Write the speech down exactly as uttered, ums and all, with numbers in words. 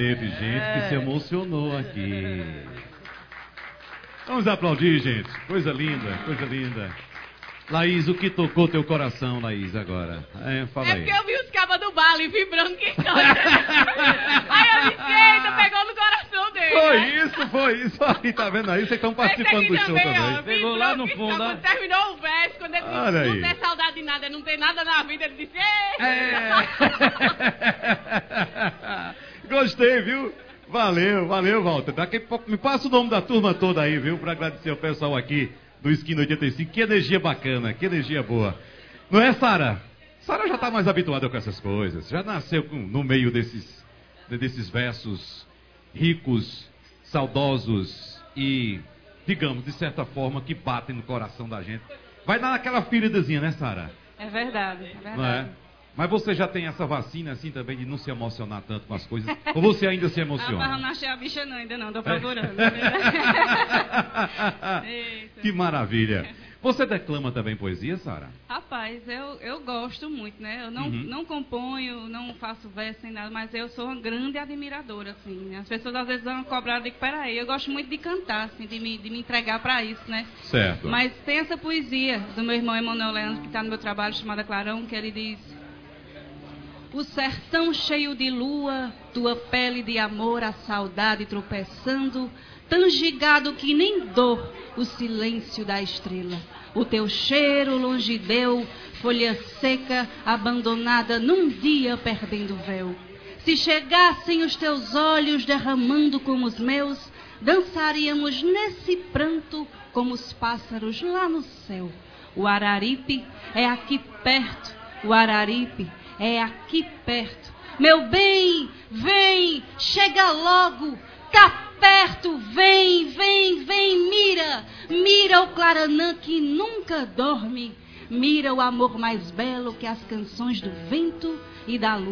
teve gente que se emocionou aqui. Vamos aplaudir, gente. Coisa linda, coisa linda. Laís, o que tocou teu coração, Laís, agora? É, fala é aí. porque eu vi os cabas do baile vibrando que coisa. Aí eu disse, eita, pegou no coração dele. Foi né? isso, foi isso. Aí, tá vendo aí? Vocês estão participando do show também. Ó, Pegou lá no fundo, Quando terminou o verso, quando ele Olha disse, aí. não tem saudade de nada, não tem nada na vida, ele disse, eita. É. Gostei, viu? Valeu, valeu, Walter. Daqui a pouco me passa o nome da turma toda aí, viu? Pra agradecer ao pessoal aqui do Esquina oitenta e cinco. Que energia bacana, que energia boa. Não é, Sara? Sara já tá mais habituada com essas coisas. Já nasceu com, no meio desses, desses versos ricos, saudosos e, digamos, de certa forma, que batem no coração da gente. Vai dar naquela feridazinha, né, Sara? É verdade, é verdade. Não é? Mas você já tem essa vacina assim também de não se emocionar tanto com as coisas? Ou você ainda se Ah, mas eu emociona? não achei a bicha não, ainda não, tô procurando. Eita. Que maravilha. Você declama também poesia, Sara? Rapaz, eu, eu gosto muito, né? Eu não, Uhum. não componho, não faço verso nem nada, mas eu sou uma grande admiradora, assim. Né? As pessoas às vezes dão uma cobrada e peraí, eu gosto muito de cantar, assim, de me, de me entregar para isso, né? Certo. Mas tem essa poesia do meu irmão Emanuel Leandro, que está no meu trabalho, chamada Clarão, que ele diz: o sertão cheio de lua, tua pele de amor, a saudade tropeçando, tão gigado que nem dor o silêncio da estrela. O teu cheiro longe deu, folha seca, abandonada num dia perdendo o véu. Se chegassem os teus olhos derramando como os meus, dançaríamos nesse pranto como os pássaros lá no céu. O Araripe é aqui perto, o Araripe é aqui perto. Meu bem, vem, chega logo, tá perto, vem, vem, vem, mira, mira o Claranã que nunca dorme, mira o amor mais belo que as canções do vento e da lua.